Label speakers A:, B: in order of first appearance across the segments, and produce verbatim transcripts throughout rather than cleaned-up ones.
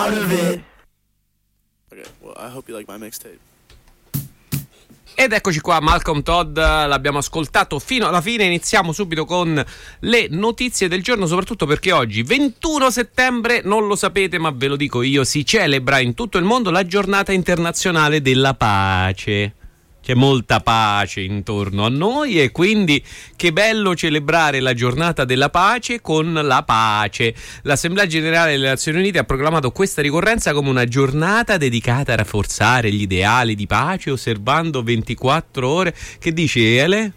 A: out of it.
B: Okay, well, I hope you like my mixtape.
C: Ed eccoci qua, Malcolm Todd, l'abbiamo ascoltato fino alla fine. Iniziamo subito con le notizie del giorno, soprattutto perché oggi, ventuno settembre, non lo sapete ma ve lo dico io, si celebra in tutto il mondo la giornata internazionale della pace. C'è molta pace intorno a noi e quindi che bello celebrare la giornata della pace con la pace. L'Assemblea Generale delle Nazioni Unite ha proclamato questa ricorrenza come una giornata dedicata a rafforzare gli ideali di pace osservando ventiquattro ore. Che dici, Ele?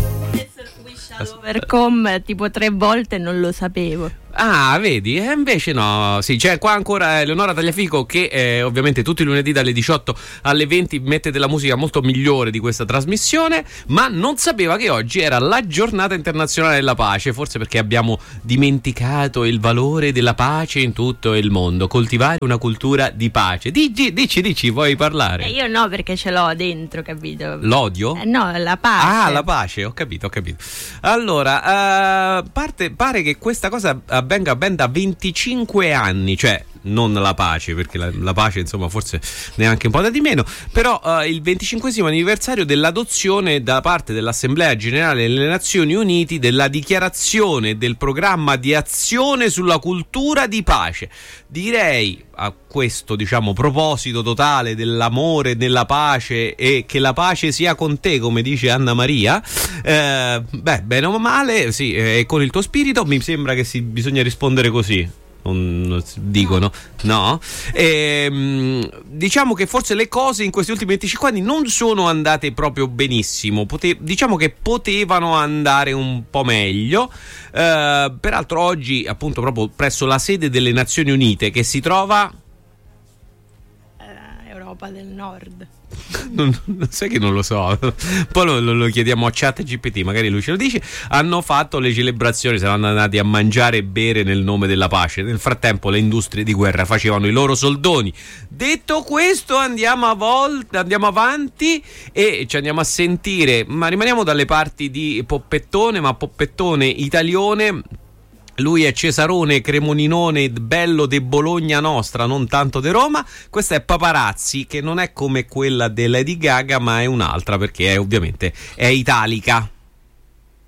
D: Overcome tipo tre volte, non lo sapevo.
C: Ah, vedi? E invece no, sì, c'è qua ancora Eleonora Tagliafico che eh, ovviamente tutti i lunedì dalle diciotto alle venti mette della musica molto migliore di questa trasmissione, ma non sapeva che oggi era la giornata internazionale della pace, forse perché abbiamo dimenticato il valore della pace in tutto il mondo, coltivare una cultura di pace. Dici, dici, dici, vuoi parlare?
D: Eh, io no, perché ce l'ho dentro, capito?
C: L'odio?
D: Eh, no, la pace.
C: Ah, la pace, ho capito, ho capito. Allora, uh, parte, pare che questa cosa avvenga ben da venticinque anni, cioè non la pace, perché la, la pace insomma forse neanche un po' da di meno, però uh, il venticinquesimo anniversario dell'adozione da parte dell'Assemblea Generale delle Nazioni Unite della dichiarazione del programma di azione sulla cultura di pace. Direi a questo, diciamo, proposito totale dell'amore, della pace e che la pace sia con te, come dice Anna Maria, eh, beh, bene o male, sì, e eh, con il tuo spirito mi sembra che si bisogna rispondere così. Non, non dicono, no? E, mh, diciamo che forse le cose in questi ultimi venticinque anni non sono andate proprio benissimo. Pote- diciamo che potevano andare un po' meglio. Eh, peraltro oggi, appunto, proprio presso la sede delle Nazioni Unite, che si trova
D: eh, Europa del Nord.
C: Non, non sai che non lo so, poi lo, lo chiediamo a Chat G P T, magari lui ce lo dice. Hanno fatto le celebrazioni, saranno andati a mangiare e bere nel nome della pace. Nel frattempo le industrie di guerra facevano i loro soldoni. Detto questo, andiamo a volta, andiamo avanti e ci andiamo a sentire, ma rimaniamo dalle parti di Poppettone, ma Poppettone italione. Lui è Cesarone Cremoninone, bello de Bologna nostra, non tanto de Roma. Questa è Paparazzi, che non è come quella della Lady Gaga, ma è un'altra, perché è ovviamente è italica.